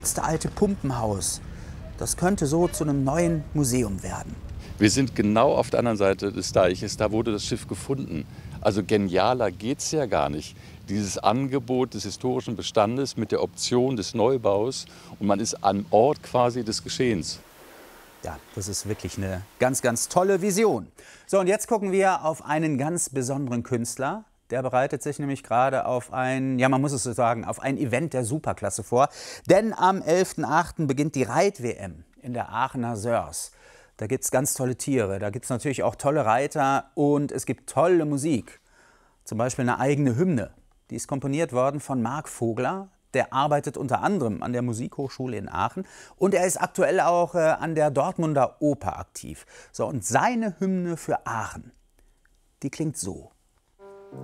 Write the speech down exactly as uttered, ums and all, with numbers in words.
Das alte Pumpenhaus, das könnte so zu einem neuen Museum werden. Wir sind genau auf der anderen Seite des Deiches, da wurde das Schiff gefunden. Also genialer geht's ja gar nicht. Dieses Angebot des historischen Bestandes mit der Option des Neubaus und man ist am Ort quasi des Geschehens. Ja, das ist wirklich eine ganz, ganz tolle Vision. So, und jetzt gucken wir auf einen ganz besonderen Künstler. Der bereitet sich nämlich gerade auf ein, ja, man muss es so sagen, auf ein Event der Superklasse vor. Denn am elften achten beginnt die Reit-W M in der Aachener Sörs. Da gibt es ganz tolle Tiere, da gibt es natürlich auch tolle Reiter und es gibt tolle Musik. Zum Beispiel eine eigene Hymne. Die ist komponiert worden von Marc Vogler. Der arbeitet unter anderem an der Musikhochschule in Aachen und er ist aktuell auch äh, an der Dortmunder Oper aktiv. So, und seine Hymne für Aachen, die klingt so.